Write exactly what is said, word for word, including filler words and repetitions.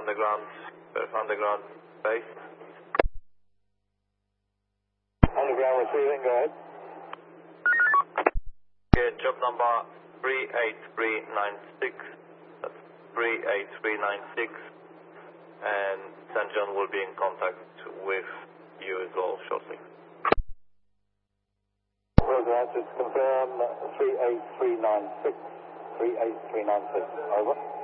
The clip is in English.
underground, Perth underground base. Underground receiving, go ahead. Okay, job number three eight three nine six, that's three eight three nine six, and Saint John will be in contact with you as well shortly. Roger that, just confirm three eight three nine six, three eight three nine six, over.